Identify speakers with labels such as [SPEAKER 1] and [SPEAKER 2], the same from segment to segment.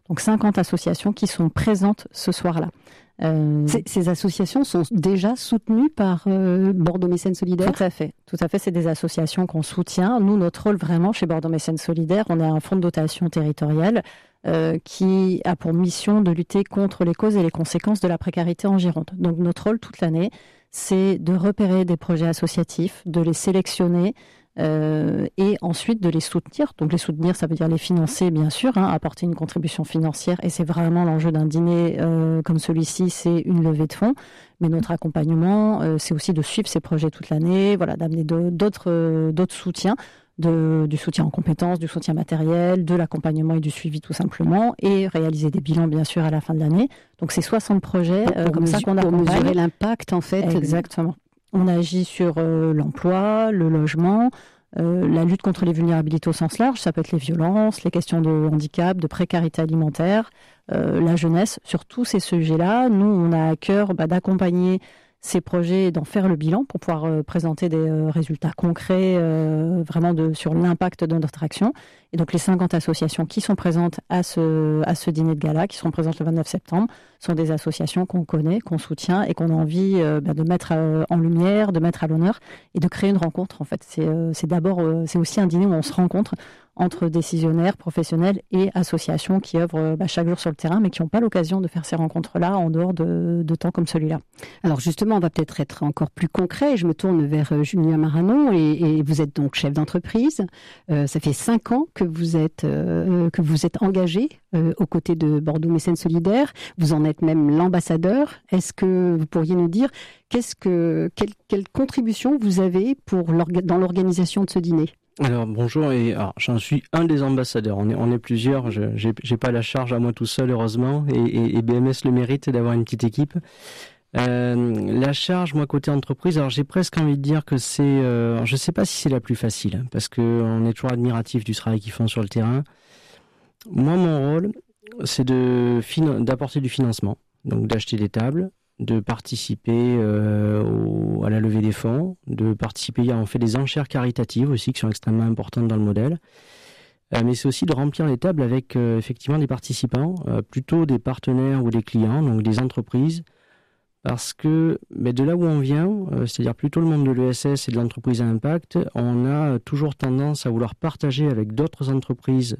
[SPEAKER 1] Donc 50 associations qui sont présentes ce soir-là.
[SPEAKER 2] Ces associations sont déjà soutenues par Bordeaux Mécènes Solidaires ?
[SPEAKER 1] Tout à fait. C'est des associations qu'on soutient. Nous, notre rôle vraiment chez Bordeaux Mécènes Solidaires, on a un fonds de dotation territoriale qui a pour mission de lutter contre les causes et les conséquences de la précarité en Gironde. Donc notre rôle toute l'année, c'est de repérer des projets associatifs, de les sélectionner et ensuite de les soutenir. Donc les soutenir, ça veut dire les financer, bien sûr, apporter une contribution financière. Et c'est vraiment l'enjeu d'un dîner comme celui-ci, c'est une levée de fonds. Mais notre accompagnement, c'est aussi de suivre ces projets toute l'année, voilà, d'amener d'autres soutiens, du soutien en compétences, du soutien matériel, de l'accompagnement et du suivi tout simplement, et réaliser des bilans, bien sûr, à la fin de l'année. Donc c'est 60 projets comme ça qu'on accompagne.
[SPEAKER 2] Pour mesurer l'impact, en fait.
[SPEAKER 1] Exactement. On agit sur l'emploi, le logement, la lutte contre les vulnérabilités au sens large. Ça peut être les violences, les questions de handicap, de précarité alimentaire, la jeunesse. Sur tous ces sujets-là, nous, on a à cœur d'accompagner ces projets et d'en faire le bilan pour pouvoir présenter des résultats concrets vraiment sur l'impact de notre action. Et donc les 50 associations qui sont présentes à ce dîner de gala, qui seront présentes le 29 septembre, sont des associations qu'on connaît, qu'on soutient et qu'on a envie de mettre en lumière, de mettre à l'honneur et de créer une rencontre. En fait, c'est aussi un dîner où on se rencontre entre décisionnaires, professionnels et associations qui œuvrent chaque jour sur le terrain, mais qui n'ont pas l'occasion de faire ces rencontres-là en dehors de temps comme celui-là.
[SPEAKER 2] Alors justement, on va peut-être être encore plus concret. Je me tourne vers Julien Maranon et vous êtes donc chef d'entreprise. Ça fait 5 ans que vous êtes engagé aux côtés de Bordeaux Mécènes Solidaires. Vous en êtes même l'ambassadeur. Est-ce que vous pourriez nous dire quelle contribution vous avez dans l'organisation de ce dîner ?
[SPEAKER 3] Alors bonjour, j'en suis un des ambassadeurs, on est plusieurs, j'ai pas la charge à moi tout seul heureusement, et BMS le mérite d'avoir une petite équipe. La charge, moi côté entreprise, alors j'ai presque envie de dire que c'est, je sais pas si c'est la plus facile, parce que on est toujours admiratif du travail qu'ils font sur le terrain. Moi mon rôle, c'est d'apporter du financement, donc d'acheter des tables, de participer à la levée des fonds, on fait des enchères caritatives aussi qui sont extrêmement importantes dans le modèle, mais c'est aussi de remplir les tables avec effectivement des participants, plutôt des partenaires ou des clients, donc des entreprises, parce que de là où on vient, c'est-à-dire plutôt le monde de l'ESS et de l'entreprise à impact, on a toujours tendance à vouloir partager avec d'autres entreprises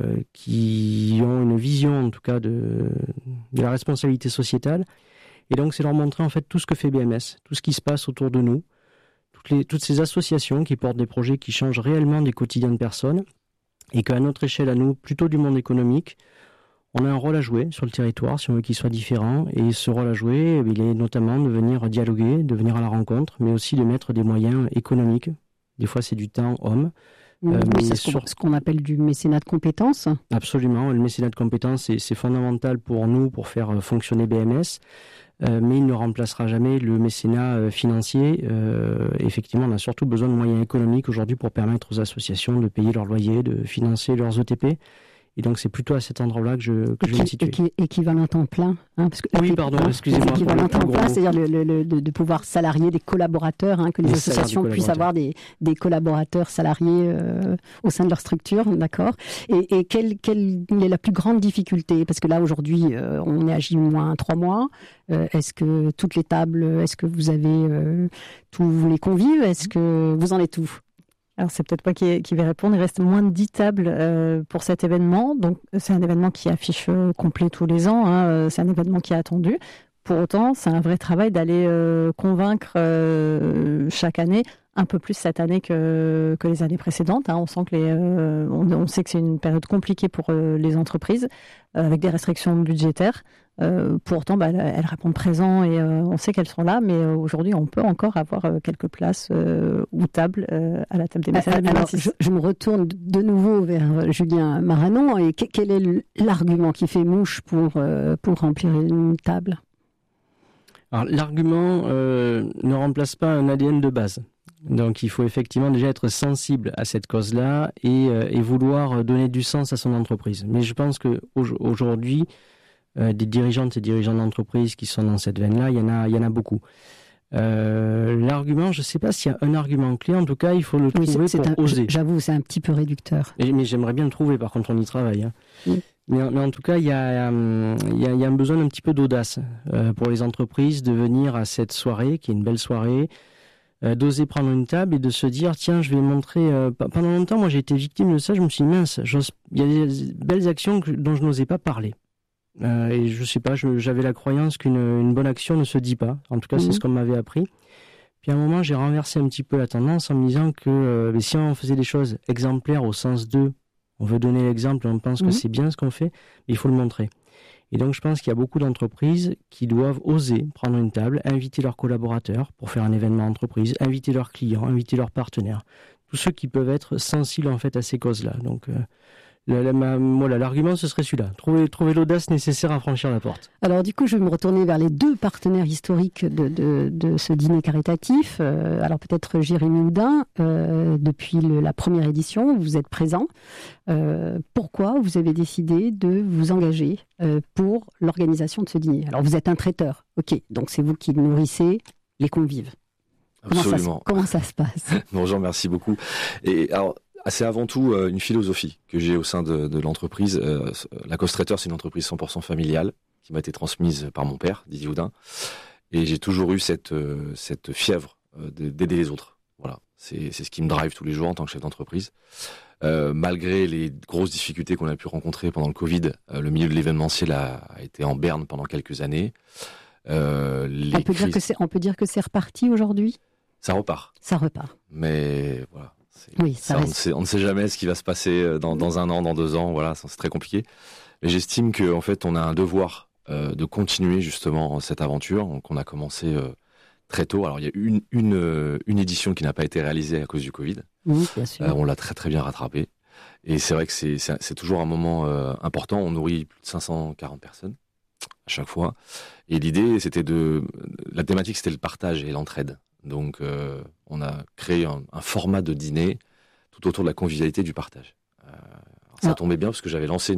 [SPEAKER 3] qui ont une vision en tout cas de la responsabilité sociétale. Et donc, c'est leur montrer en fait tout ce que fait BMS, tout ce qui se passe autour de nous, toutes ces associations qui portent des projets qui changent réellement des quotidiens de personnes, et qu'à notre échelle, à nous, plutôt du monde économique, on a un rôle à jouer sur le territoire, si on veut qu'il soit différent. Et ce rôle à jouer, il est notamment de venir dialoguer, de venir à la rencontre, mais aussi de mettre des moyens économiques. Des fois, c'est du temps homme.
[SPEAKER 2] C'est ce qu'on appelle du mécénat de compétences.
[SPEAKER 3] Absolument, le mécénat de compétences, c'est fondamental pour nous, pour faire fonctionner BMS. Mais il ne remplacera jamais le mécénat financier. Effectivement, on a surtout besoin de moyens économiques aujourd'hui pour permettre aux associations de payer leur loyer, de financer leurs ETP. Et donc, c'est plutôt à cet endroit-là que je vais me situer.
[SPEAKER 2] Équivalent temps plein. Parce que
[SPEAKER 3] oui, pardon, excusez-moi.
[SPEAKER 2] Équivalent temps plein, c'est-à-dire de pouvoir salarier des collaborateurs, que les associations puissent avoir des collaborateurs salariés au sein de leur structure, d'accord. Et quelle est la plus grande difficulté ? Parce que là, aujourd'hui, on est à J-3 mois. Est-ce que toutes les tables, est-ce que vous avez tous les convives ? Est-ce que vous en êtes où ?
[SPEAKER 1] Alors, c'est peut-être pas qui va répondre. Il reste moins de 10 tables pour cet événement. Donc, c'est un événement qui affiche complet tous les ans. C'est un événement qui est attendu. Pour autant, c'est un vrai travail d'aller convaincre chaque année, un peu plus cette année que les années précédentes. On sent que on sait que c'est une période compliquée pour les entreprises, avec des restrictions budgétaires. Pour autant, elles répondent présent et on sait qu'elles sont là, mais aujourd'hui, on peut encore avoir quelques places ou tables à la table des mécènes.
[SPEAKER 2] Alors, je me retourne de nouveau vers Julien Maranon. Et quel est l'argument qui fait mouche pour remplir une table ?
[SPEAKER 3] Alors, l'argument ne remplace pas un ADN de base. Donc, il faut effectivement déjà être sensible à cette cause-là et vouloir donner du sens à son entreprise. Mais je pense qu'aujourd'hui, des dirigeantes et dirigeants d'entreprise qui sont dans cette veine-là, il y en a beaucoup. L'argument, je ne sais pas s'il y a un argument clé. En tout cas, il faut le trouver pour oser.
[SPEAKER 2] J'avoue, c'est un petit peu réducteur.
[SPEAKER 3] Mais j'aimerais bien le trouver, par contre, on y travaille. Mais en tout cas, il y a un besoin d'un petit peu d'audace pour les entreprises de venir à cette soirée, qui est une belle soirée, d'oser prendre une table et de se dire, tiens, je vais montrer... Pendant longtemps, moi, j'ai été victime de ça. Je me suis dit, mince, il y a des belles actions dont je n'osais pas parler. Et je sais pas, j'avais la croyance qu'une bonne action ne se dit pas. En tout cas, c'est ce qu'on m'avait appris. Puis à un moment, j'ai renversé un petit peu la tendance en me disant que si on faisait des choses exemplaires au sens de... On veut donner l'exemple et on pense que c'est bien ce qu'on fait, mais il faut le montrer. Et donc, je pense qu'il y a beaucoup d'entreprises qui doivent oser prendre une table, inviter leurs collaborateurs pour faire un événement entreprise, inviter leurs clients, inviter leurs partenaires, tous ceux qui peuvent être sensibles en fait à ces causes-là. Donc, voilà, l'argument, ce serait celui-là. Trouver l'audace nécessaire à franchir la porte.
[SPEAKER 2] Alors du coup, je vais me retourner vers les 2 partenaires historiques de ce dîner caritatif. Alors peut-être Jérémy Houdin, depuis la première édition, vous êtes présent. Pourquoi vous avez décidé de vous engager pour l'organisation de ce dîner? Alors vous êtes un traiteur, ok, donc c'est vous qui nourrissez les convives.
[SPEAKER 4] Absolument.
[SPEAKER 2] Comment ça se passe?
[SPEAKER 4] Bonjour, merci beaucoup. Et alors, c'est avant tout une philosophie que j'ai au sein de l'entreprise. Lacoste Traiteur, c'est une entreprise 100% familiale qui m'a été transmise par mon père, Didier Houdin. Et j'ai toujours eu cette fièvre d'aider les autres. Voilà, c'est ce qui me drive tous les jours en tant que chef d'entreprise. Malgré les grosses difficultés qu'on a pu rencontrer pendant le Covid, le milieu de l'événementiel a été en berne pendant quelques années.
[SPEAKER 2] On peut dire que c'est reparti aujourd'hui?
[SPEAKER 4] Ça repart.
[SPEAKER 2] Ça repart.
[SPEAKER 4] Mais voilà.
[SPEAKER 2] Oui,
[SPEAKER 4] on ne sait jamais ce qui va se passer dans 1 an, dans 2 ans. Voilà, c'est très compliqué. Mais j'estime qu'en fait, on a un devoir de continuer justement cette aventure qu'on a commencé très tôt. Alors, il y a une édition qui n'a pas été réalisée à cause du Covid.
[SPEAKER 2] Oui, bien sûr.
[SPEAKER 4] On l'a très très bien rattrapé. Et c'est vrai que c'est toujours un moment important. On nourrit plus de 540 personnes à chaque fois. Et l'idée, la thématique, c'était le partage et l'entraide. Donc, on a créé un format de dîner tout autour de la convivialité du partage. Ça tombait bien parce que j'avais lancé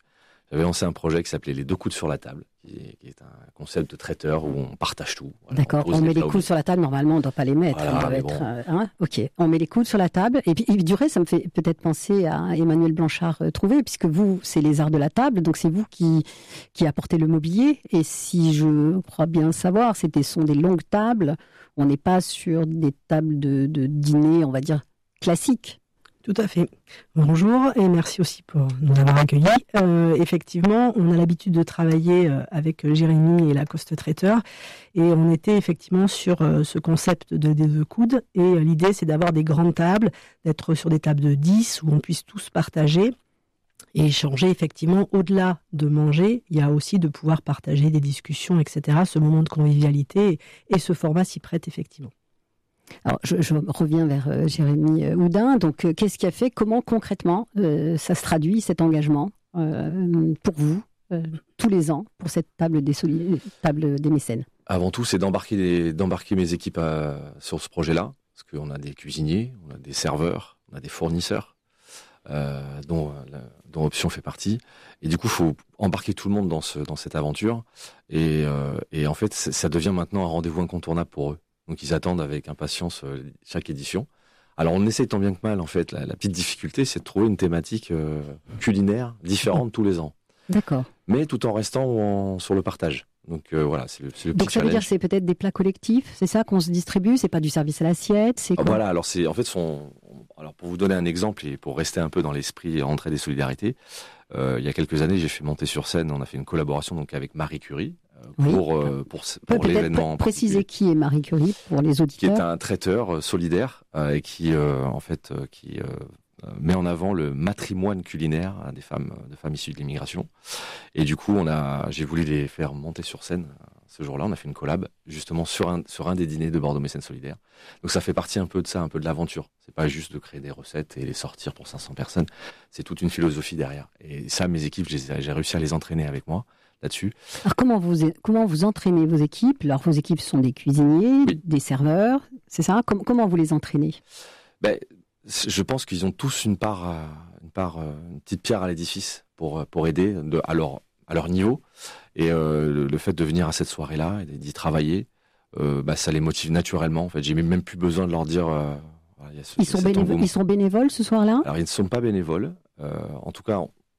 [SPEAKER 4] un projet qui s'appelait les 2 coudes sur la table, qui est un concept de traiteur où on partage tout. Voilà,
[SPEAKER 2] d'accord, on met les coudes sur la table, normalement on ne doit pas les mettre.
[SPEAKER 4] Voilà,
[SPEAKER 2] ok, on met les coudes sur la table, et puis du reste, ça me fait peut-être penser à Emmanuel Blanchard Trouvé, puisque vous, c'est les arts de la table, donc c'est vous qui apportez le mobilier, et si je crois bien savoir, ce sont des longues tables, on n'est pas sur des tables de dîner, on va dire, classiques.
[SPEAKER 5] Tout à fait. Bonjour et merci aussi pour nous avoir accueillis. Effectivement, on a l'habitude de travailler avec Jérémy et Lacoste Traiteur et on était effectivement sur ce concept des 2 coudes et l'idée c'est d'avoir des grandes tables, d'être sur des tables de 10 où on puisse tous partager et échanger effectivement au-delà de manger. Il y a aussi de pouvoir partager des discussions, etc. Ce moment de convivialité et ce format s'y prête effectivement.
[SPEAKER 2] Alors, je reviens vers Jérémy Houdin. Donc, qu'est-ce qui a fait? Comment concrètement ça se traduit, cet engagement, pour vous, tous les ans, pour cette table des mécènes? Avant
[SPEAKER 4] tout, c'est d'embarquer mes équipes sur ce projet-là. Parce qu'on a des cuisiniers, on a des serveurs, on a des fournisseurs, dont Option fait partie. Et du coup, il faut embarquer tout le monde dans cette aventure. Et en fait, ça devient maintenant un rendez-vous incontournable pour eux. Donc ils attendent avec impatience chaque édition. Alors on essaie tant bien que mal, en fait. La petite difficulté, c'est de trouver une thématique culinaire différente tous les ans.
[SPEAKER 2] D'accord.
[SPEAKER 4] Mais tout en restant sur le partage. Donc voilà, c'est le petit challenge.
[SPEAKER 2] Donc ça veut dire que c'est peut-être des plats collectifs, c'est ça qu'on se distribue? C'est pas du service à l'assiette, c'est quoi?
[SPEAKER 4] Voilà, alors alors pour vous donner un exemple et pour rester un peu dans l'esprit entraide et solidarité, il y a quelques années, j'ai fait monter sur scène, on a fait une collaboration donc avec Marie Curie. Pour l'événement.
[SPEAKER 2] Préciser qui est Marie Curie pour les auditeurs.
[SPEAKER 4] Qui est un traiteur solidaire et qui met en avant le matrimoine culinaire de femmes issues de l'immigration. Et du coup, j'ai voulu les faire monter sur scène ce jour-là. On a fait une collab justement sur un des dîners de Bordeaux Mécène Solidaire. Donc ça fait partie un peu de ça, un peu de l'aventure. C'est pas juste de créer des recettes et les sortir pour 500 personnes. C'est toute une philosophie derrière. Et ça, mes équipes, j'ai réussi à les entraîner avec moi là-dessus.
[SPEAKER 2] Alors comment vous entraînez vos équipes? Alors vos équipes sont des cuisiniers, oui, des serveurs, c'est ça? Comment vous les entraînez?
[SPEAKER 4] Je pense qu'ils ont tous une petite pierre à l'édifice pour aider à leur niveau. Et le fait de venir à cette soirée-là et d'y travailler, ça les motive naturellement. En fait, j'ai même plus besoin de leur dire.
[SPEAKER 2] Ils sont bénévoles ce soir-là?
[SPEAKER 4] Alors ils ne sont pas bénévoles. En tout cas,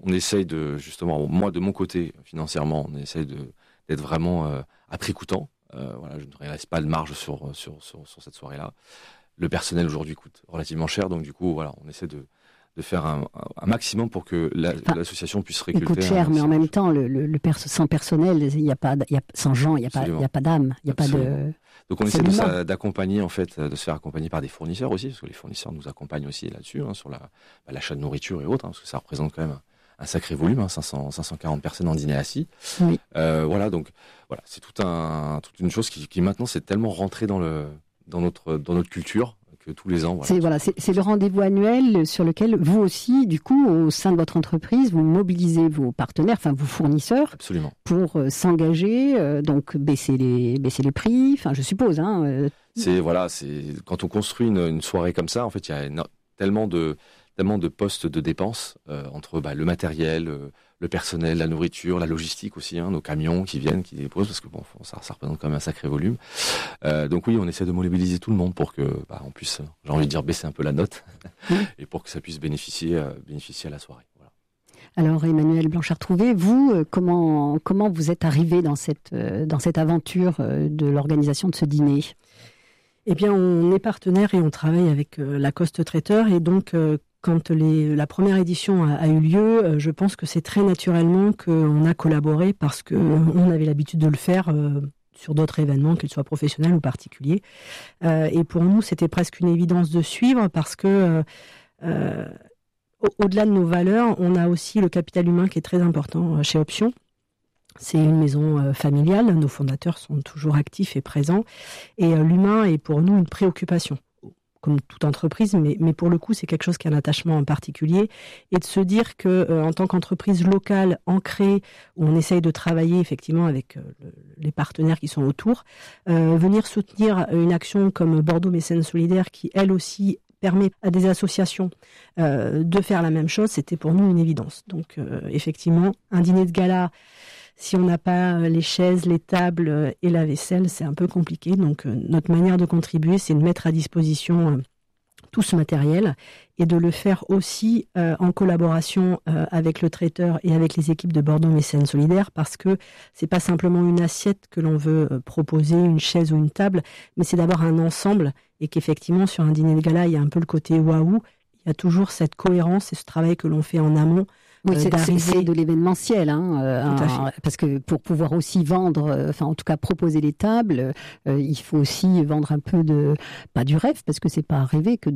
[SPEAKER 4] on essaye de, justement, moi de mon côté, financièrement, on essaye d'être vraiment à prix coûtant. Voilà, je ne reste pas de marge sur cette soirée-là. Le personnel aujourd'hui coûte relativement cher, donc du coup, voilà, on essaie de faire un maximum pour que l'association puisse récolter.
[SPEAKER 2] Il coûte cher, mais en même temps, sans personnel, sans gens, il n'y a pas d'âme, il n'y a pas de.
[SPEAKER 4] Donc on essaie d'accompagner, en fait, de se faire accompagner par des fournisseurs aussi, parce que les fournisseurs nous accompagnent aussi là-dessus, sur l'achat de nourriture et autres, parce que ça représente quand même un sacré volume, 540 personnes en dîner assis.
[SPEAKER 2] Oui.
[SPEAKER 4] Voilà, donc voilà, c'est toute une chose qui maintenant c'est tellement rentré dans notre culture que tous les ans.
[SPEAKER 2] C'est le rendez-vous annuel sur lequel vous aussi, du coup, au sein de votre entreprise, vous mobilisez vos partenaires, enfin vos fournisseurs,
[SPEAKER 4] absolument, pour
[SPEAKER 2] s'engager, donc baisser les prix. Enfin, je suppose.
[SPEAKER 4] C'est quand on construit une soirée comme ça, en fait, il y a tellement de postes de dépenses entre le matériel, le personnel, la nourriture, la logistique aussi, nos camions qui viennent, qui déposent, parce que bon, ça représente quand même un sacré volume. Donc oui, on essaie de mobiliser tout le monde pour que on puisse, j'ai envie de dire, baisser un peu la note et pour que ça puisse bénéficier à la soirée. Voilà.
[SPEAKER 2] Alors Emmanuel Blanchard-Trouvé, vous, comment vous êtes arrivé dans cette aventure de l'organisation de ce dîner ?
[SPEAKER 5] Eh bien, on est partenaire et on travaille avec Lacoste Traiteur, et donc quand la première édition a eu lieu, je pense que c'est très naturellement qu'on a collaboré parce qu'on avait l'habitude de le faire sur d'autres événements, qu'ils soient professionnels ou particuliers. Et pour nous, c'était presque une évidence de suivre parce que au-delà de nos valeurs, on a aussi le capital humain qui est très important chez Option. C'est une maison familiale, nos fondateurs sont toujours actifs et présents, et l'humain est pour nous une préoccupation, comme toute entreprise, mais pour le coup, c'est quelque chose qui a un attachement en particulier, et de se dire que en tant qu'entreprise locale ancrée, où on essaye de travailler effectivement avec les partenaires qui sont autour, venir soutenir une action comme Bordeaux Mécène Solidaire, qui elle aussi permet à des associations de faire la même chose, c'était pour nous une évidence. Donc effectivement, un dîner de gala, si on n'a pas les chaises, les tables et la vaisselle, c'est un peu compliqué. Donc notre manière de contribuer, c'est de mettre à disposition tout ce matériel et de le faire aussi en collaboration avec le traiteur et avec les équipes de Bordeaux Mécène Solidaire, parce que c'est pas simplement une assiette que l'on veut proposer, une chaise ou une table, mais c'est d'abord un ensemble, et qu'effectivement sur un dîner de gala, il y a un peu le côté waouh, il y a toujours cette cohérence et ce travail que l'on fait en amont.
[SPEAKER 2] Oui, c'est de l'événementiel, parce que pour pouvoir aussi vendre, en tout cas proposer les tables, il faut aussi vendre un peu pas du rêve, parce que c'est pas rêver que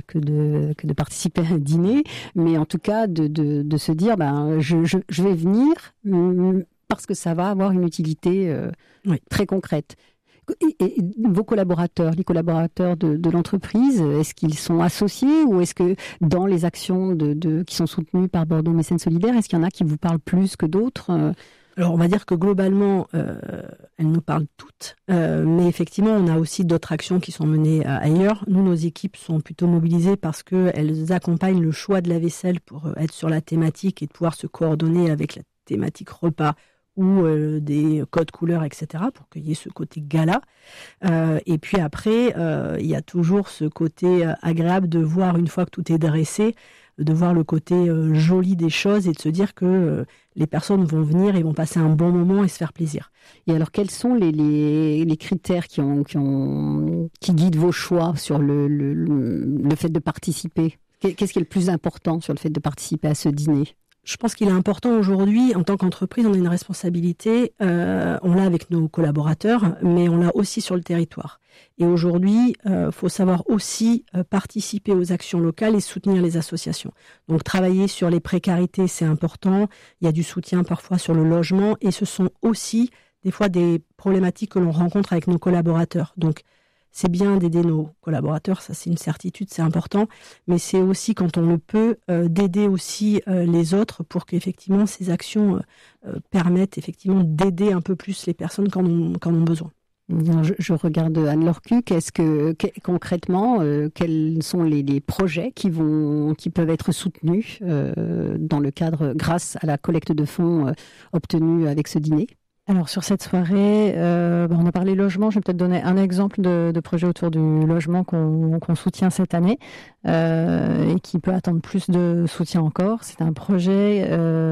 [SPEAKER 2] de participer à un dîner, mais en tout cas de se dire, je vais venir parce que ça va avoir une utilité très concrète. Et vos collaborateurs, les collaborateurs de l'entreprise, est-ce qu'ils sont associés, ou est-ce que dans les actions qui sont soutenues par Bordeaux Mécène Solidaire, est-ce qu'il y en a qui vous parlent plus que d'autres ?
[SPEAKER 5] Alors on va dire que globalement, elles nous parlent toutes, mais effectivement on a aussi d'autres actions qui sont menées ailleurs. Nous, nos équipes sont plutôt mobilisées parce qu'elles accompagnent le choix de la vaisselle pour être sur la thématique et de pouvoir se coordonner avec la thématique repas ou des codes couleurs, etc., pour qu'il y ait ce côté gala. Et puis après, il y a toujours ce côté agréable de voir, une fois que tout est dressé, de voir le côté joli des choses et de se dire que les personnes vont venir et vont passer un bon moment et se faire plaisir.
[SPEAKER 2] Et alors, quels sont les critères qui guident vos choix sur le fait de participer ? Qu'est-ce qui est le plus important sur le fait de participer à ce dîner ?
[SPEAKER 5] Je pense qu'il est important aujourd'hui, en tant qu'entreprise, on a une responsabilité, on l'a avec nos collaborateurs, mais on l'a aussi sur le territoire. Et aujourd'hui, faut savoir aussi participer aux actions locales et soutenir les associations. Donc travailler sur les précarités, c'est important. Il y a du soutien parfois sur le logement, et ce sont aussi des fois des problématiques que l'on rencontre avec nos collaborateurs. Donc c'est bien d'aider nos collaborateurs, ça c'est une certitude, c'est important, mais c'est aussi, quand on le peut, d'aider aussi les autres pour qu'effectivement ces actions permettent effectivement d'aider un peu plus les personnes quand on ont besoin.
[SPEAKER 2] Je regarde Anne Lorcuc. Concrètement, quels sont les projets qui peuvent être soutenus dans le cadre, grâce à la collecte de fonds obtenue avec ce dîner ?
[SPEAKER 1] Alors sur cette soirée, on a parlé logement. Je vais peut-être donner un exemple de projet autour du logement qu'on soutient cette année et qui peut attendre plus de soutien encore. C'est un projet,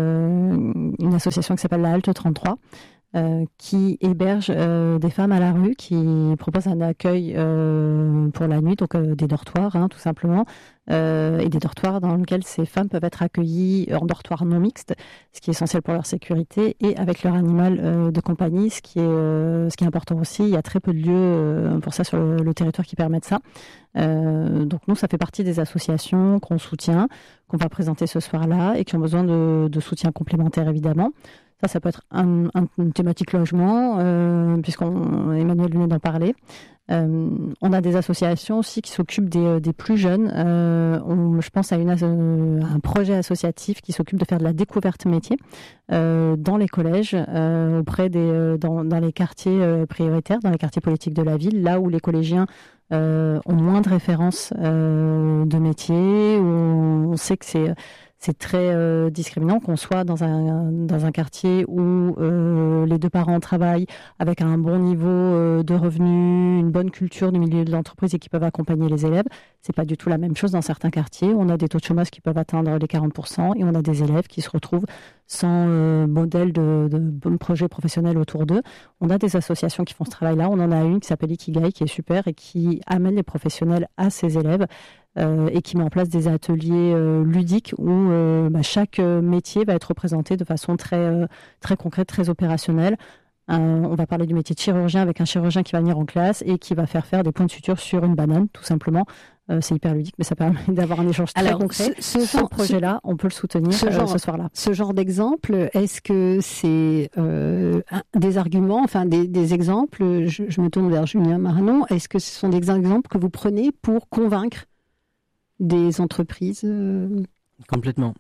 [SPEAKER 1] une association qui s'appelle la Halte 33. Qui héberge des femmes à la rue, qui propose un accueil pour la nuit, donc des dortoirs, tout simplement, et des dortoirs dans lesquels ces femmes peuvent être accueillies en dortoir non mixte, ce qui est essentiel pour leur sécurité, et avec leur animal de compagnie, ce qui est important aussi. Il y a très peu de lieux pour ça sur le territoire qui permettent ça. Donc nous, ça fait partie des associations qu'on soutient, qu'on va présenter ce soir-là, et qui ont besoin de soutien complémentaire, évidemment. Ça peut être une thématique logement, puisqu'Emmanuel venait d'en parler. On a des associations aussi qui s'occupent des plus jeunes. Je pense à un projet associatif qui s'occupe de faire de la découverte métier dans les collèges, dans les quartiers prioritaires, dans les quartiers politiques de la ville, là où les collégiens ont moins de références de métiers, où on sait que c'est très discriminant qu'on soit dans un quartier où les deux parents travaillent avec un bon niveau de revenus, une bonne culture du milieu de l'entreprise et qui peuvent accompagner les élèves. C'est pas du tout la même chose dans certains quartiers. On a des taux de chômage qui peuvent atteindre les 40% et on a des élèves qui se retrouvent sans modèle de bon projet professionnel autour d'eux. On a des associations qui font ce travail-là. On en a une qui s'appelle Ikigai, qui est super et qui amène les professionnels à ses élèves. Et qui met en place des ateliers ludiques où chaque métier va être représenté de façon très concrète, très opérationnelle. On va parler du métier de chirurgien avec un chirurgien qui va venir en classe et qui va faire des points de suture sur une banane, tout simplement. C'est hyper ludique, mais ça permet d'avoir un échange très concret. Ce projet-là, on peut le soutenir ce soir-là.
[SPEAKER 2] Ce genre d'exemple, est-ce que c'est des arguments, enfin des exemples, je me tourne vers Julien Maranon, est-ce que ce sont des exemples que vous prenez pour convaincre des entreprises
[SPEAKER 3] Complètement.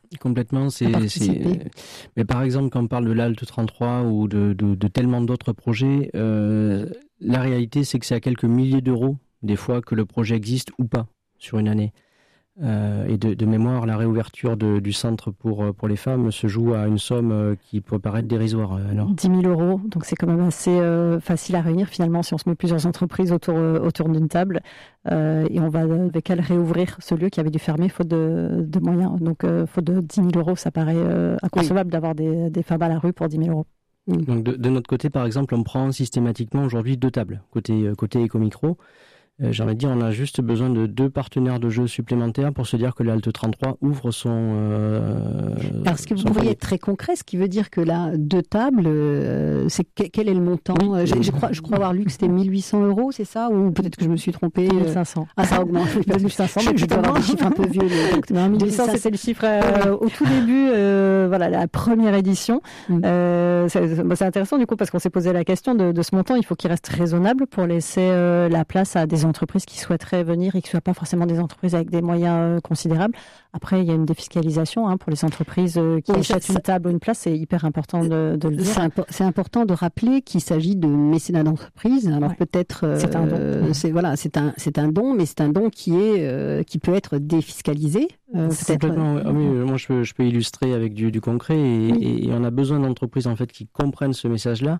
[SPEAKER 3] Mais par exemple, quand on parle de l'Halte 33 ou de tellement d'autres projets, la réalité, c'est que c'est à quelques milliers d'euros, des fois, que le projet existe ou pas sur une année. Et de mémoire, la réouverture du centre pour les femmes se joue à une somme qui peut paraître dérisoire. Alors.
[SPEAKER 1] 10 000 euros, donc c'est quand même assez facile à réunir finalement si on se met plusieurs entreprises autour d'une table. Et on va avec elles réouvrir ce lieu qui avait dû fermer faute de moyens. Donc faute de 10 000 euros, ça paraît inconcevable d'avoir des femmes à la rue pour 10 000 euros.
[SPEAKER 3] Donc de notre côté, par exemple, on prend systématiquement aujourd'hui 2 tables, côté éco-micro. J'ai envie de dire, on a juste besoin de 2 partenaires de jeu supplémentaires pour se dire que l'Halte 33 ouvre son...
[SPEAKER 2] Parce que vous pourriez être très concret, ce qui veut dire que là, 2 tables, quel est le montant? Oui, je crois avoir lu que c'était 1 800 euros, c'est ça? Ou peut-être que je me suis trompée?
[SPEAKER 1] 1 500.
[SPEAKER 2] Ah, ça augmente.
[SPEAKER 1] 1 500,
[SPEAKER 2] je dois avoir des chiffres un peu vieux.
[SPEAKER 1] Non, 1 800, c'était le chiffre au tout début, la première édition. C'est intéressant du coup, parce qu'on s'est posé la question de ce montant. Il faut qu'il reste raisonnable pour laisser la place à des entreprises qui souhaiteraient venir et qui ne soient pas forcément des entreprises avec des moyens considérables. Après, il y a une défiscalisation pour les entreprises qui achètent une table ou une place. C'est hyper important de le dire.
[SPEAKER 2] C'est important de rappeler qu'il s'agit de mécénat d'entreprise. Alors peut-être
[SPEAKER 1] c'est un don.
[SPEAKER 2] C'est un don, mais c'est un don qui peut être défiscalisé.
[SPEAKER 3] Complètement. Moi, je peux illustrer avec du concret et on a besoin d'entreprises en fait qui comprennent ce message-là.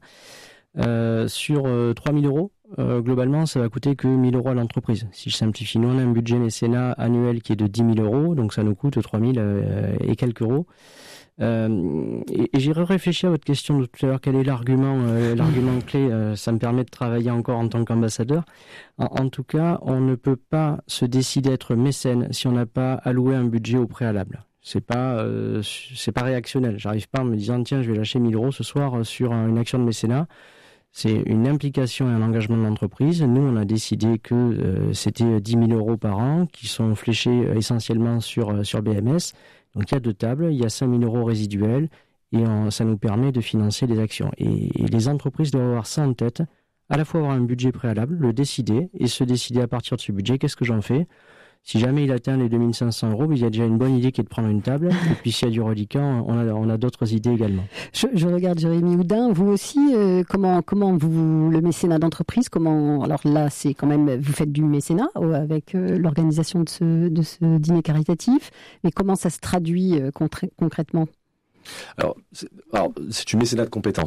[SPEAKER 3] Sur 3 000 euros, globalement, ça va coûter que 1 000 euros à l'entreprise. Si je simplifie, nous, on a un budget mécénat annuel qui est de 10 000 euros, donc ça nous coûte 3 000 et quelques euros. Et j'irai réfléchir à votre question de tout à l'heure, quel est l'argument clé, ça me permet de travailler encore en tant qu'ambassadeur. En tout cas, on ne peut pas se décider à être mécène si on n'a pas alloué un budget au préalable. C'est pas réactionnel. J'arrive pas en me disant tiens, je vais lâcher 1 000 euros ce soir sur une action de mécénat. C'est une implication et un engagement de l'entreprise. Nous, on a décidé que c'était 10 000 euros par an qui sont fléchés essentiellement sur BMS. Donc il y a 2 tables, il y a 5 000 euros résiduels et ça nous permet de financer les actions. Et les entreprises doivent avoir ça en tête, à la fois avoir un budget préalable, le décider et se décider à partir de ce budget, qu'est-ce que j'en fais ? Si jamais il atteint les 2 500 euros, il y a déjà une bonne idée qui est de prendre une table. Et puis s'il y a du reliquat, on a d'autres idées également.
[SPEAKER 2] Je regarde Jérémy Houdin. Vous aussi, comment vous le mécénat d'entreprise, alors là, c'est quand même, vous faites du mécénat avec l'organisation de ce dîner caritatif. Mais comment ça se traduit concrètement ?
[SPEAKER 4] Alors, c'est du mécénat de compétences.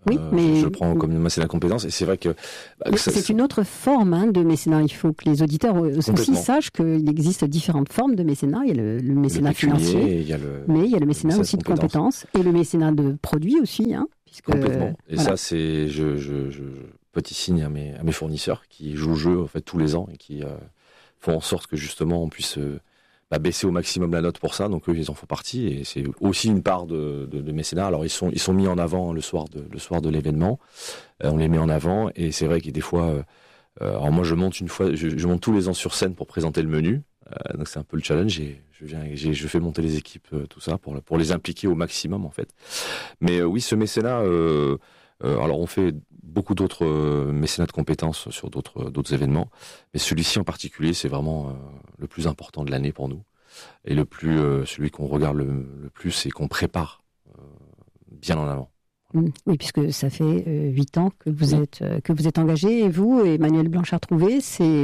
[SPEAKER 2] Oui, mais
[SPEAKER 4] je le prends comme une mécénat compétence, et c'est vrai que
[SPEAKER 2] c'est une autre forme de mécénat. Il faut que les auditeurs aussi sachent qu'il existe différentes formes de mécénat. Il y a le mécénat financier, mais il y a le mécénat aussi de compétences et le mécénat de produits aussi, puisque,
[SPEAKER 4] complètement. Et ça, c'est je petit signe à mes fournisseurs qui jouent le jeu en fait tous les ans et qui font en sorte que justement on puisse baisser au maximum la note pour ça. Donc eux, ils en font partie, et c'est aussi une part de mécénat. Alors ils sont mis en avant le soir de l'événement. On les met en avant, et c'est vrai qu'il y a des fois. Alors moi, je monte tous les ans sur scène pour présenter le menu. Donc c'est un peu le challenge, et je fais monter les équipes, tout ça pour les impliquer au maximum en fait. Mais oui, ce mécénat. Alors on fait beaucoup d'autres mécénats de compétences sur d'autres événements, mais celui-ci en particulier, c'est vraiment le plus important de l'année pour nous, et celui qu'on regarde le plus et qu'on prépare bien en avant.
[SPEAKER 2] Oui, puisque ça fait 8 ans que vous êtes engagé, et vous, Emmanuel Blanchard-Trouvé,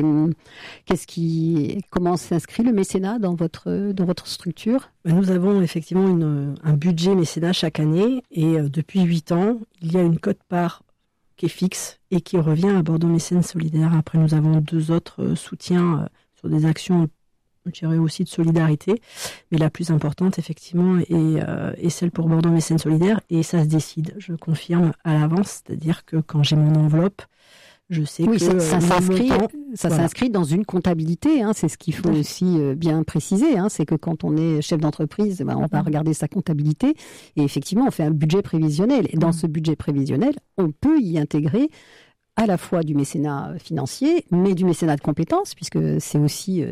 [SPEAKER 2] comment s'inscrit le mécénat dans votre structure?
[SPEAKER 5] Nous avons effectivement un budget mécénat chaque année, et depuis 8 ans, il y a une quote-part qui est fixe et qui revient à Bordeaux Mécène Solidaire. Après, nous avons 2 autres soutiens sur des actions, je dirais aussi de solidarité, mais la plus importante effectivement est celle pour Bordeaux Mécène Solidaire, et ça se décide, je confirme à l'avance, c'est-à-dire que quand j'ai mon enveloppe, je sais que
[SPEAKER 2] ça s'inscrit dans une comptabilité, c'est ce qu'il faut aussi bien préciser, c'est que quand on est chef d'entreprise, on va regarder sa comptabilité, et effectivement on fait un budget prévisionnel, et dans ce budget prévisionnel, on peut y intégrer à la fois du mécénat financier, mais du mécénat de compétences, puisque c'est aussi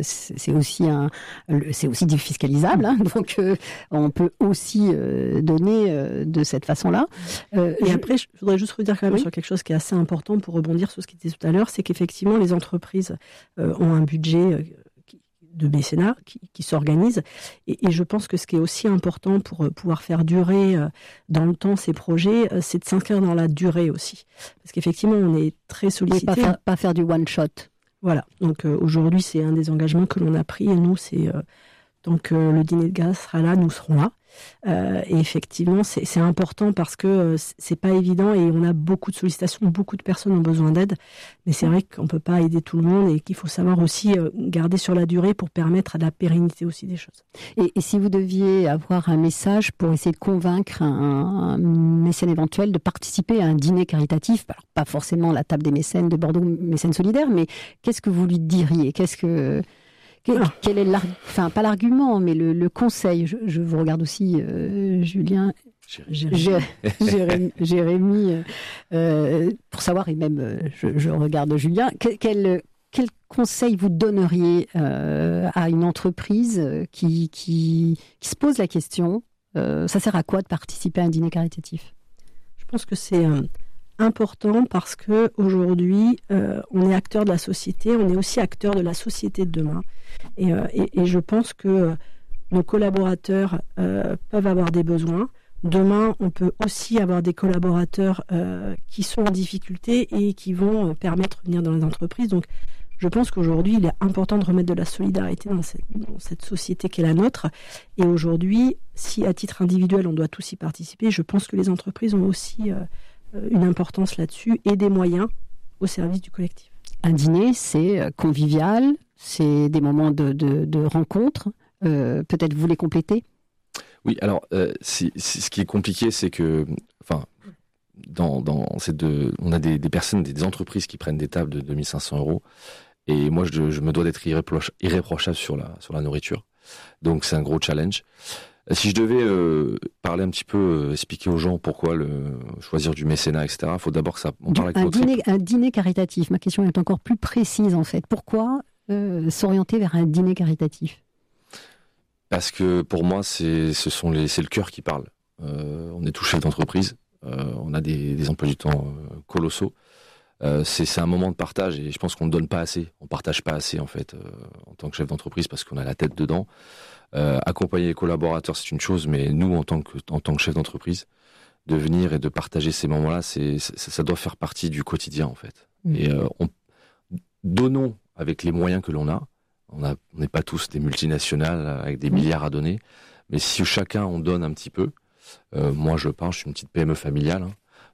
[SPEAKER 2] défiscalisable, donc on peut aussi donner de cette façon-là.
[SPEAKER 5] Et après, je voudrais juste redire quand même sur quelque chose qui est assez important pour rebondir sur ce qui était tout à l'heure, c'est qu'effectivement les entreprises ont un budget de mécénat qui s'organise, et je pense que ce qui est aussi important pour pouvoir faire durer dans le temps ces projets, c'est de s'inscrire dans la durée aussi, parce qu'effectivement on est très sollicité.
[SPEAKER 2] Oui, pas faire du one shot.
[SPEAKER 5] Voilà, donc aujourd'hui c'est un des engagements que l'on a pris, et nous c'est tant que le dîner de gala sera là, nous serons là. Et effectivement, c'est important parce que c'est pas évident, et on a beaucoup de sollicitations, beaucoup de personnes ont besoin d'aide, mais c'est vrai qu'on peut pas aider tout le monde, et qu'il faut savoir aussi garder sur la durée pour permettre à la pérennité aussi des choses.
[SPEAKER 2] Et si vous deviez avoir un message pour essayer de convaincre un mécène éventuel de participer à un dîner caritatif, alors pas forcément la table des mécènes de Bordeaux Mécène Solidaire, mais qu'est-ce que vous lui diriez? Quel est pas l'argument, mais le conseil? Je vous regarde aussi, Julien, Jérémy, pour savoir, et même je regarde Julien, quel conseil vous donneriez à une entreprise qui se pose la question, ça sert à quoi de participer à un dîner caritatif?
[SPEAKER 5] Je pense que c'est important parce que aujourd'hui on est acteur de la société, on est aussi acteur de la société de demain, et je pense que nos collaborateurs peuvent avoir des besoins. Demain, on peut aussi avoir des collaborateurs qui sont en difficulté et qui vont permettre de venir dans les entreprises. Donc je pense qu'aujourd'hui, il est important de remettre de la solidarité dans cette société qui est la nôtre. Et aujourd'hui, si à titre individuel, on doit tous y participer, je pense que les entreprises ont aussi une importance là-dessus, et des moyens au service du collectif.
[SPEAKER 2] Un dîner, c'est convivial, c'est des moments de rencontre. Peut-être vous les complétez?
[SPEAKER 4] Oui, alors ce qui est compliqué, c'est que, on a des personnes, des entreprises qui prennent des tables de 2500 €, et moi je me dois d'être irréprochable sur la nourriture. Donc c'est un gros challenge. Si je devais parler un petit peu, expliquer aux gens pourquoi choisir du mécénat, etc., il faut d'abord que on parle avec
[SPEAKER 2] un dîner caritatif. Ma question est encore plus précise en fait. Pourquoi s'orienter vers un dîner caritatif?
[SPEAKER 4] Parce que pour moi, c'est le cœur qui parle. On est tous chefs d'entreprise, on a des emplois du temps colossaux. C'est un moment de partage, et je pense qu'on ne donne pas assez, on partage pas assez en fait en tant que chef d'entreprise, parce qu'on a la tête dedans. Accompagner les collaborateurs, c'est une chose, mais nous, en tant que chef d'entreprise, de venir et de partager ces moments-là, ça doit faire partie du quotidien en fait. Et donnons avec les moyens que l'on a. On n'est pas tous des multinationales avec des milliards à donner, mais si chacun on donne un petit peu, moi je suis une petite PME familiale,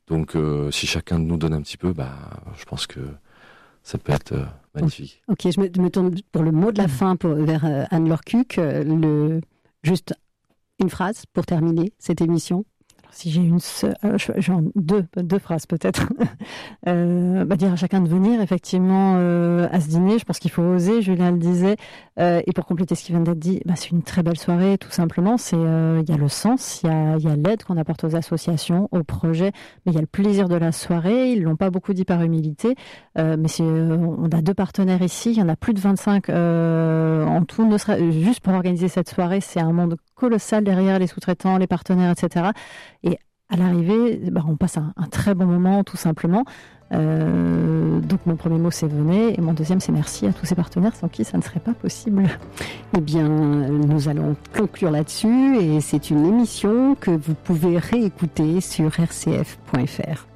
[SPEAKER 4] Donc, si chacun de nous donne un petit peu, je pense que ça peut être magnifique.
[SPEAKER 2] Ok, je me tourne pour le mot de la fin vers Anne-Laure Cucq. Juste une phrase pour terminer cette émission.
[SPEAKER 1] Si j'ai genre deux phrases peut-être, dire à chacun de venir effectivement à ce dîner. Je pense qu'il faut oser, Julien le disait. Et pour compléter ce qui vient d'être dit, c'est une très belle soirée, tout simplement. Il y a le sens, il y a l'aide qu'on apporte aux associations, aux projets, mais il y a le plaisir de la soirée. Ils l'ont pas beaucoup dit par humilité, mais on a 2 partenaires ici. Il y en a plus de 25 en tout. Juste pour organiser cette soirée, c'est un monde colossal derrière les sous-traitants, les partenaires, etc. Et à l'arrivée, on passe un très bon moment, tout simplement. Donc mon premier mot, c'est venez, et mon deuxième, c'est merci à tous ces partenaires sans qui ça ne serait pas possible.
[SPEAKER 2] Eh bien, nous allons conclure là-dessus, et c'est une émission que vous pouvez réécouter sur rcf.fr.